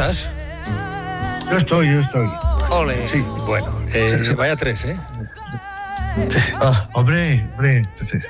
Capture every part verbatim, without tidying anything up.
estás? Yo estoy, yo estoy. Ole. Sí. Bueno, eh, vaya tres, ¿eh? Ah, hombre, hombre.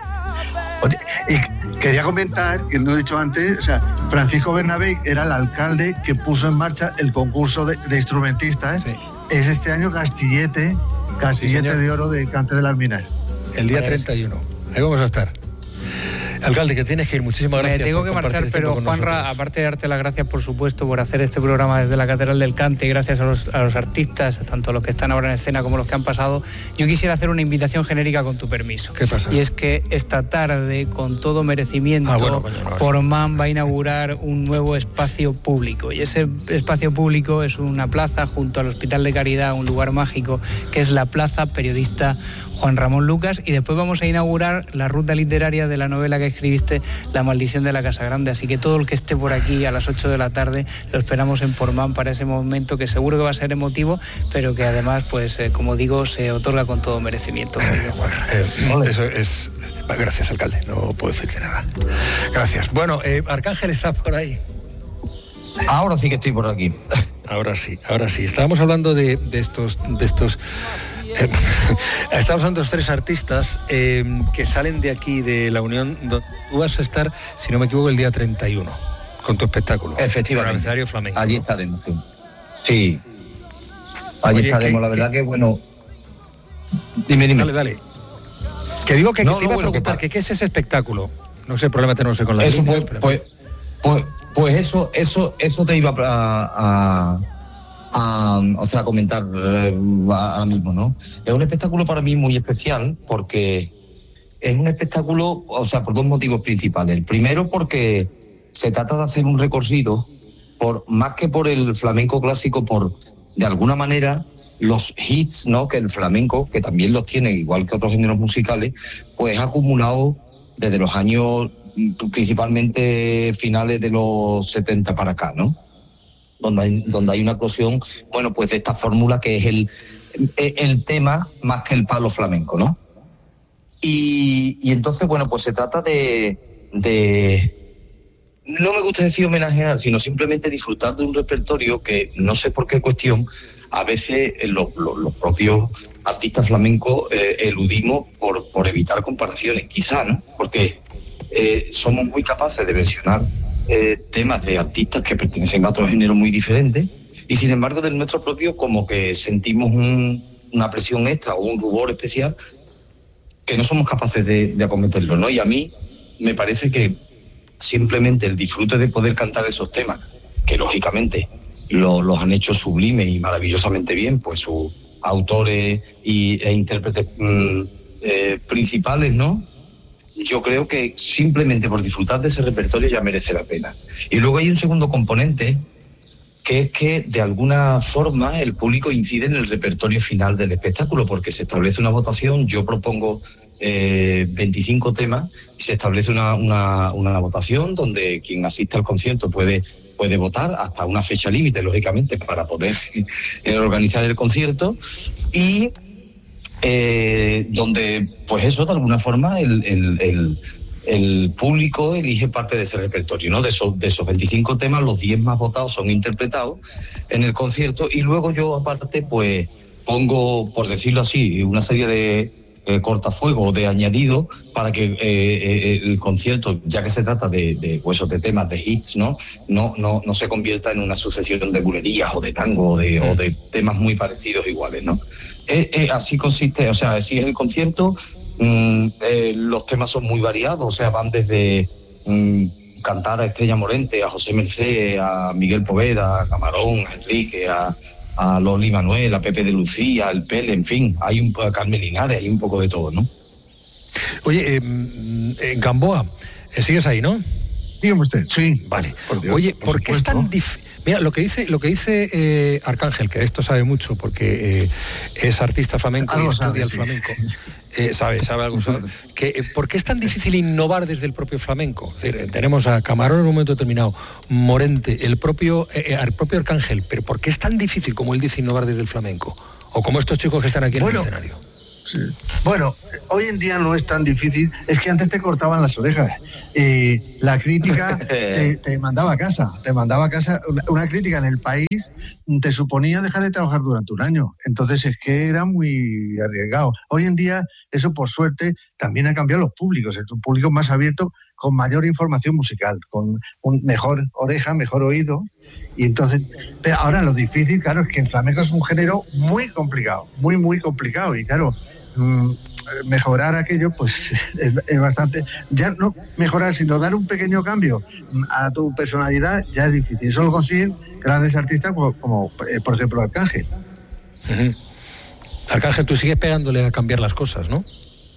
Oye, y quería comentar, que lo he dicho antes, o sea, Francisco Bernabé era el alcalde que puso en marcha el concurso de, de instrumentistas. Sí. Es este año Castillete, Castillete sí, de Oro de Cante de las Minas. El día treinta y uno. Ahí vamos a estar. Alcalde, que tienes que ir. Muchísimas gracias. Me tengo que marchar, pero Juanra, aparte de darte las gracias, por supuesto, por hacer este programa desde la Catedral del Cante, y gracias a los, a los artistas, tanto los que están ahora en escena como los que han pasado, yo quisiera hacer una invitación genérica con tu permiso. ¿Qué pasa? Y es que esta tarde, con todo merecimiento, ah, bueno, coño, no, Portmán va a inaugurar un nuevo espacio público. Y ese espacio público es una plaza junto al Hospital de Caridad, un lugar mágico, que es la Plaza Periodista Juan Ramón Lucas, y después vamos a inaugurar la ruta literaria de la novela que escribiste, La maldición de la Casa Grande. Así que todo el que esté por aquí a las ocho de la tarde lo esperamos en Portmán para ese momento, que seguro que va a ser emotivo, pero que además, pues eh, como digo, se otorga con todo merecimiento. Eh, bueno, eh, eso es... Gracias, alcalde, no puedo decirte nada. Gracias. Bueno, eh, Arcángel está por ahí. Ahora sí que estoy por aquí. Ahora sí, ahora sí. Estábamos hablando de, de estos... De estos Eh, estamos hablando de los tres artistas eh, que salen de aquí, de la Unión, donde tú vas a estar, si no me equivoco, el día treinta y uno, con tu espectáculo. Efectivamente. Con el escenario flamenco. Allí estaremos, sí. Sí. Allí Oye, estaremos, que, la verdad que, que, bueno... Dime, dime. Dale, dale. Que digo que, no, que te iba no, a preguntar, bueno, que qué es ese espectáculo. No sé, el problema tenemos con la eso, línea, pues, pero... pues, pues, pues eso, eso, eso te iba a... a... A, o sea, comentar eh, ahora mismo, ¿no? Es un espectáculo para mí muy especial porque es un espectáculo, o sea, por dos motivos principales. El primero, porque se trata de hacer un recorrido, por más que por el flamenco clásico, por, de alguna manera, los hits, ¿no? Que el flamenco, que también los tiene, igual que otros géneros musicales, pues ha acumulado desde los años, principalmente finales de los setenta para acá, ¿no? Donde hay, donde hay una eclosión, bueno, pues de esta fórmula que es el, el tema más que el palo flamenco, ¿no? Y, y entonces, bueno, pues se trata de, de... No me gusta decir homenajear, sino simplemente disfrutar de un repertorio que, no sé por qué cuestión, a veces los, los, los propios artistas flamencos eh, eludimos por, por evitar comparaciones, quizá, ¿no? Porque eh, somos muy capaces de versionar Eh, temas de artistas que pertenecen a otros géneros muy diferentes, y sin embargo del nuestro propio como que sentimos un, una presión extra o un rubor especial que no somos capaces de, de acometerlo, ¿no? Y a mí me parece que simplemente el disfrute de poder cantar esos temas, que lógicamente lo, los han hecho sublime y maravillosamente bien, pues sus autores y, e intérpretes mm, eh, principales, ¿no? Yo creo que simplemente por disfrutar de ese repertorio ya merece la pena. Y luego hay un segundo componente, que es que de alguna forma el público incide en el repertorio final del espectáculo, porque se establece una votación. Yo propongo eh, veinticinco temas y se establece una, una, una votación donde quien asiste al concierto puede, puede votar hasta una fecha límite, lógicamente, para poder organizar el concierto. Y Eh, donde, pues eso, de alguna forma, el, el, el, el público elige parte de ese repertorio, ¿no? De esos, de esos veinticinco temas, los diez más votados son interpretados en el concierto, y luego yo, aparte, pues pongo, por decirlo así, una serie de eh, cortafuegos, de añadidos, para que eh, eh, el concierto, ya que se trata de, de huesos de temas, de hits, ¿no? No, no, no se convierta en una sucesión de bulerías o de tango o de, o de temas muy parecidos iguales, ¿no? Eh, eh, así consiste, o sea, así es el concierto. Mm, eh, los temas son muy variados, o sea, van desde mm, cantar a Estrella Morente, a José Mercé, a Miguel Poveda, a Camarón, a Enrique, a, a Loli Manuel, a Pepe de Lucía, al Pele, en fin, hay un a Carmen Linares, hay un poco de todo, ¿no? Oye, eh, eh, Gamboa, ¿sigues ahí, no? Dígame usted, sí. Vale. Por Dios, Oye, ¿por, ¿por qué es tan difícil? Mira, lo que dice, lo que dice eh, Arcángel, que de esto sabe mucho porque eh, es artista flamenco algo y estudia sabe, el sí. flamenco, eh, sabe, sabe algo. Sabe, que, eh, ¿por qué es tan difícil innovar desde el propio flamenco? Es decir, tenemos a Camarón en un momento determinado, Morente, el propio, eh, el propio Arcángel, pero ¿por qué es tan difícil, como él dice, innovar desde el flamenco? O como estos chicos que están aquí bueno, en el escenario. Sí. Bueno, hoy en día no es tan difícil, es que antes te cortaban las orejas. Eh, la crítica te, te mandaba a casa, te mandaba a casa una, una crítica en El País, te suponía dejar de trabajar durante un año. Entonces es que era muy arriesgado. Hoy en día, eso por suerte, también ha cambiado los públicos. Es un público más abierto, con mayor información musical, con un mejor oreja, mejor oído. Y entonces, pero ahora lo difícil, claro, es que el flamenco es un género muy complicado, muy, muy complicado. Y claro, mmm, mejorar aquello, pues es, es bastante, ya no mejorar, sino dar un pequeño cambio a tu personalidad, ya es difícil. Eso lo consiguen grandes artistas como, como eh, por ejemplo, Arcángel. Uh-huh. Arcángel, tú sigues pegándole a cambiar las cosas, ¿no?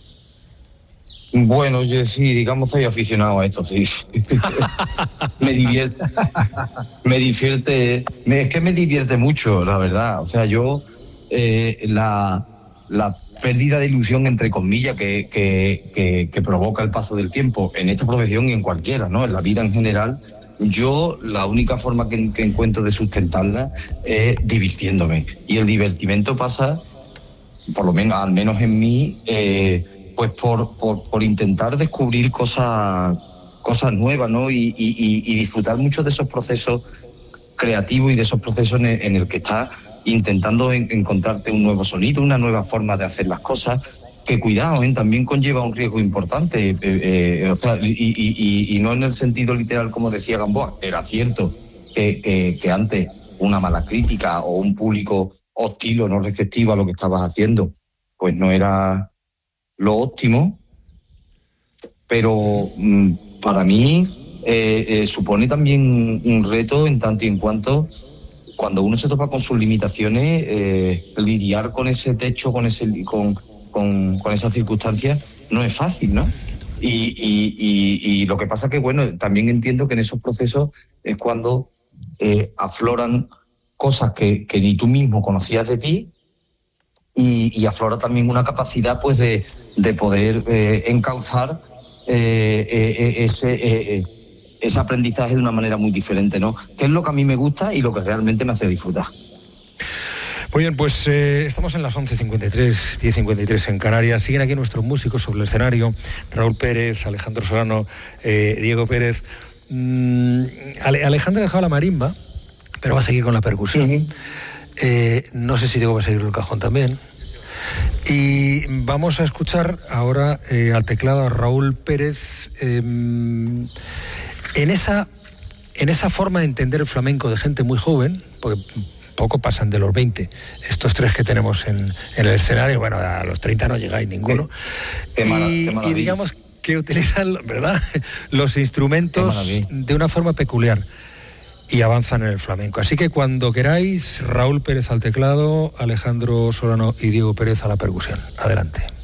Bueno, yo sí, digamos, soy aficionado a esto, sí. me divierte, me divierte, me, es que me divierte mucho, la verdad. O sea, yo, eh, la, la pérdida de ilusión, entre comillas, que, que, que, que provoca el paso del tiempo en esta profesión y en cualquiera, ¿no? En la vida en general, yo la única forma que, que encuentro de sustentarla es divirtiéndome. Y el divertimento pasa, por lo menos, al menos en mí, eh, pues por, por, por intentar descubrir cosas, cosas nuevas, ¿no? Y, y, y disfrutar mucho de esos procesos creativos y de esos procesos en el, en el que estás intentando en, encontrarte un nuevo sonido, una nueva forma de hacer las cosas, que cuidado, ¿eh? También conlleva un riesgo importante, eh, eh, o sea, y, y, y, y no en el sentido literal, como decía Gamboa. Era cierto que, que, que antes una mala crítica o un público hostil o no receptivo a lo que estabas haciendo, pues no era lo óptimo, pero mmm, para mí eh, eh, supone también un reto en tanto y en cuanto, cuando uno se topa con sus limitaciones, eh, lidiar con ese techo, con ese con, con, con esas circunstancias, no es fácil, ¿no? Y, y, y, y lo que pasa que, bueno, también entiendo que en esos procesos es cuando eh, afloran cosas que, que ni tú mismo conocías de ti, y, y aflora también una capacidad, pues, de, de poder eh, encauzar eh, eh, ese... Eh, eh, ese aprendizaje de una manera muy diferente, ¿no? Que es lo que a mí me gusta y lo que realmente me hace disfrutar. Muy bien, pues eh, estamos en las once cincuenta y tres, diez cincuenta y tres en Canarias. Siguen aquí nuestros músicos sobre el escenario: Raúl Pérez, Alejandro Solano, eh, Diego Pérez. Mm, Ale, Alejandro ha dejado la marimba, pero va a seguir con la percusión. Uh-huh. Eh, no sé si Diego va a seguir el cajón también. Y vamos a escuchar ahora eh, al teclado a Raúl Pérez. Eh, En esa, en esa forma de entender el flamenco de gente muy joven, porque poco pasan de los veinte, estos tres que tenemos en, en el escenario, bueno, a los treinta no llegáis ninguno, qué, qué mala, y, qué y digamos que utilizan, ¿verdad?, los instrumentos de una forma peculiar y avanzan en el flamenco. Así que cuando queráis, Raúl Pérez al teclado, Alejandro Solano y Diego Pérez a la percusión. Adelante.